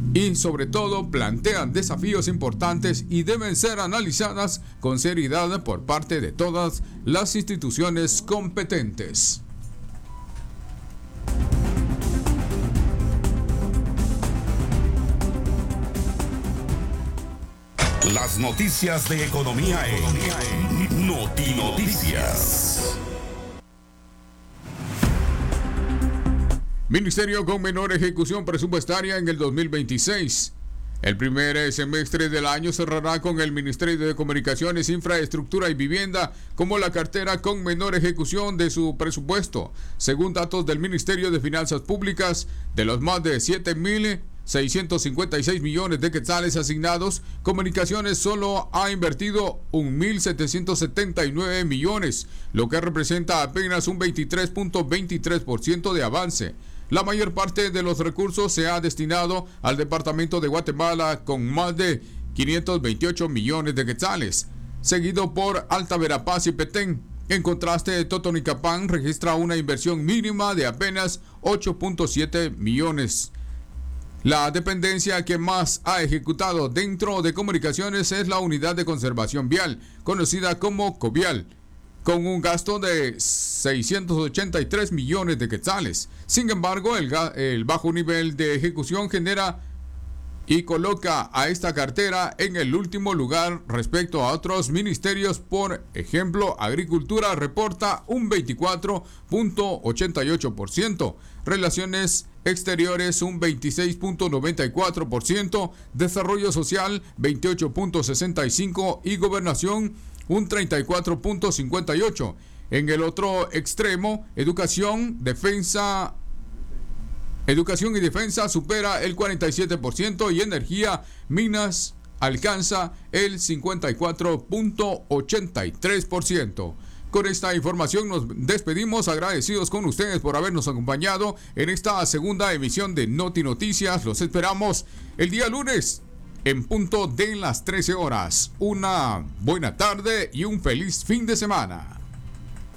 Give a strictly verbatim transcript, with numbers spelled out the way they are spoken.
y sobre todo plantean desafíos importantes y deben ser analizadas con seriedad por parte de todas las instituciones competentes. Las noticias de economía en Noti Noticias. Ministerio con menor ejecución presupuestaria en el dos mil veintiséis. El primer semestre del año cerrará con el Ministerio de Comunicaciones, Infraestructura y Vivienda como la cartera con menor ejecución de su presupuesto. Según datos del Ministerio de Finanzas Públicas, de los más de siete mil seiscientos cincuenta y seis millones de quetzales asignados, Comunicaciones solo ha invertido un mil setecientos setenta y nueve millones, lo que representa apenas un veintitrés punto veintitrés por ciento de avance. La mayor parte de los recursos se ha destinado al departamento de Guatemala con más de quinientos veintiocho millones de quetzales, seguido por Alta Verapaz y Petén. En contraste, Totonicapán registra una inversión mínima de apenas ocho punto siete millones. La dependencia que más ha ejecutado dentro de Comunicaciones es la Unidad de Conservación Vial, conocida como COVIAL, con un gasto de seiscientos ochenta y tres millones de quetzales. Sin embargo, el, el bajo nivel de ejecución genera y coloca a esta cartera en el último lugar respecto a otros ministerios. Por ejemplo, Agricultura reporta un veinticuatro punto ochenta y ocho por ciento, Relaciones Exteriores un veintiséis punto noventa y cuatro por ciento, Desarrollo Social veintiocho punto sesenta y cinco por ciento y Gobernación un treinta y cuatro punto cincuenta y ocho por ciento. En el otro extremo, Educación, Defensa Educación y Defensa supera el cuarenta y siete por ciento y Energía, Minas alcanza el cincuenta y cuatro punto ochenta y tres por ciento. Con esta información nos despedimos, agradecidos con ustedes por habernos acompañado en esta segunda emisión de Noti Noticias. Los esperamos el día lunes en punto de las trece horas. Una buena tarde y un feliz fin de semana.